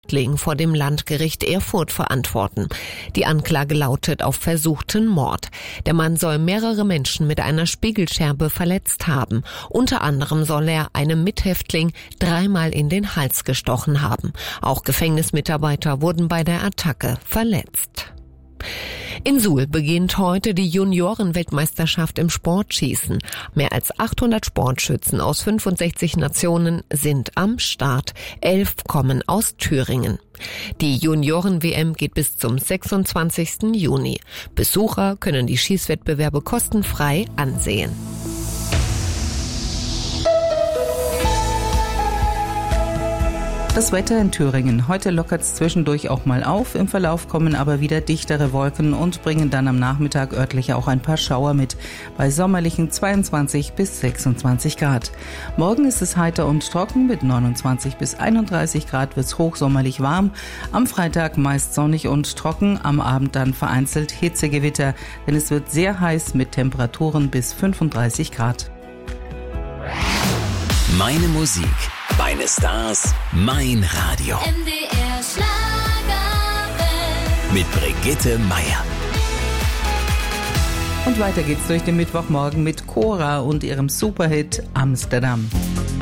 vor dem Landgericht Erfurt verantworten. Die Anklage lautet auf versuchten Mord. Der Mann soll mehrere Menschen mit einer Spiegelscherbe verletzt haben. Unter anderem soll er einem Mithäftling 3-mal in den Hals gestochen haben. Auch Gefängnismitarbeiter wurden bei der Attacke verletzt. In Suhl beginnt heute die Junioren-Weltmeisterschaft im Sportschießen. Mehr als 800 Sportschützen aus 65 Nationen sind am Start. 11 kommen aus Thüringen. Die Junioren-WM geht bis zum 26. Juni. Besucher können die Schießwettbewerbe kostenfrei ansehen. Das Wetter in Thüringen. Heute lockert es zwischendurch auch mal auf. Im Verlauf kommen aber wieder dichtere Wolken und bringen dann am Nachmittag örtlich auch ein paar Schauer mit. Bei sommerlichen 22 bis 26 Grad. Morgen ist es heiter und trocken. Mit 29 bis 31 Grad wird es hochsommerlich warm. Am Freitag meist sonnig und trocken. Am Abend dann vereinzelt Hitzegewitter. Denn es wird sehr heiß mit Temperaturen bis 35 Grad. Meine Musik. Meine Stars, mein Radio. MDR Schlagerwelt. Mit Brigitte Meier. Und weiter geht's durch den Mittwochmorgen mit Cora und ihrem Superhit Amsterdam.